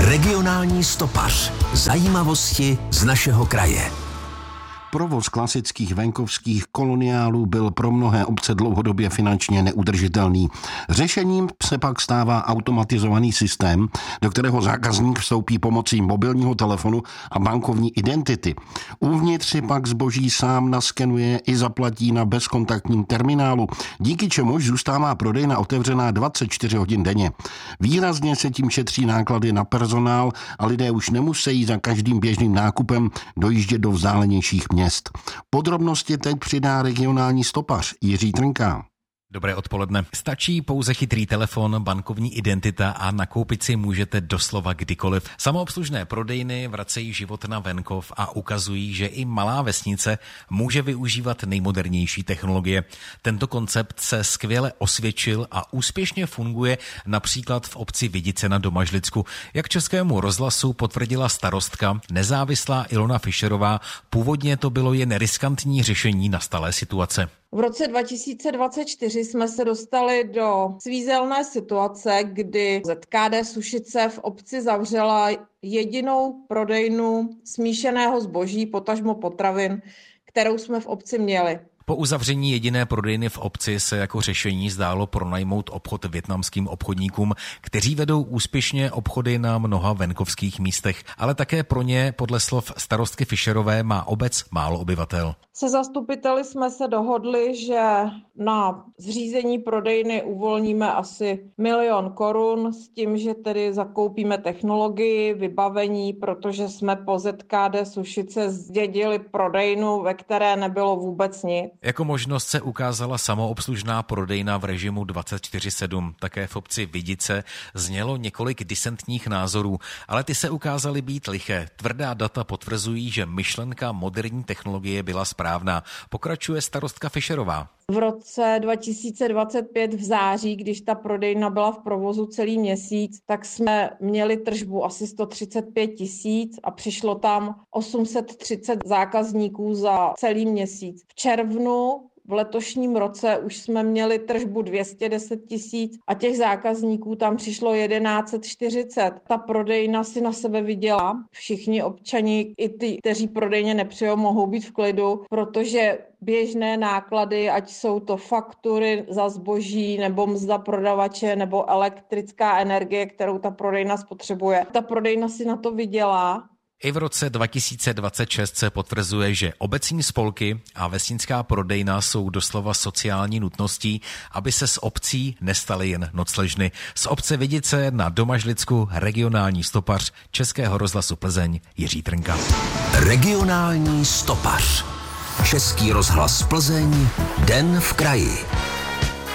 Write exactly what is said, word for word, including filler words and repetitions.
Regionální stopař. Zajímavosti z našeho kraje. Provoz klasických venkovských koloniálů byl pro mnohé obce dlouhodobě finančně neudržitelný. Řešením se pak stává automatizovaný systém, do kterého zákazník vstoupí pomocí mobilního telefonu a bankovní identity. Uvnitř si pak zboží sám naskenuje i zaplatí na bezkontaktním terminálu, díky čemuž zůstává prodejna otevřená dvacet čtyři hodin denně. Výrazně se tím šetří náklady na personál a lidé už nemusí za každým běžným nákupem dojíždět do vzdálenějších měst. Podrobnosti teď přidá regionální stopař Jiří Trnka. Dobré odpoledne. Stačí pouze chytrý telefon, bankovní identita a nakoupit si můžete doslova kdykoliv. Samoobslužné prodejny vracejí život na venkov a ukazují, že i malá vesnice může využívat nejmodernější technologie. Tento koncept se skvěle osvědčil a úspěšně funguje například v obci Vidice na Domažlicku. Jak Českému rozhlasu potvrdila starostka, nezávislá Ilona Fischerová, původně to bylo jen riskantní řešení nastalé situace. V roce dva tisíce dvacet čtyři jsme se dostali do svízelné situace, kdy Z K D Sušice v obci zavřela jedinou prodejnu smíšeného zboží, potažmo potravin, kterou jsme v obci měli. Po uzavření jediné prodejny v obci se jako řešení zdálo pronajmout obchod vietnamským obchodníkům, kteří vedou úspěšně obchody na mnoha venkovských místech, ale také pro ně, podle slov starostky Fischerové, má obec málo obyvatel. Se zastupiteli jsme se dohodli, že na zřízení prodejny uvolníme asi milion korun s tím, že tedy zakoupíme technologii, vybavení, protože jsme po Z K D Sušice zdědili prodejnu, ve které nebylo vůbec nic. Jako možnost se ukázala samoobslužná prodejna v režimu dvacet čtyři sedm. Také v obci Vidice znělo několik disentních názorů, ale ty se ukázaly být liché. Tvrdá data potvrzují, že myšlenka moderní technologie byla správná. Pokračuje starostka Fischerová. V roce dva tisíce dvacet pět v září, když ta prodejna byla v provozu celý měsíc, tak jsme měli tržbu asi sto třicet pět tisíc a přišlo tam osm set třicet zákazníků za celý měsíc. V červnu v letošním roce už jsme měli tržbu dvě stě deset tisíc a těch zákazníků tam přišlo tisíc sto čtyřicet. Ta prodejna si na sebe vydělá. Všichni občani, i ty, kteří prodejně nepřijou, mohou být v klidu, protože běžné náklady, ať jsou to faktury za zboží, nebo mzda prodavače, nebo elektrická energie, kterou ta prodejna spotřebuje. Ta prodejna si na to vydělá. I v roce dva tisíce dvacet šest se potvrzuje, že obecní spolky a vesnická prodejna jsou doslova sociální nutností, aby se z obcí nestaly jen nocležny. Z obce Vidice na Domažlicku regionální stopař Českého rozhlasu Plzeň Jiří Trnka. Regionální stopař. Český rozhlas Plzeň, Den v kraji.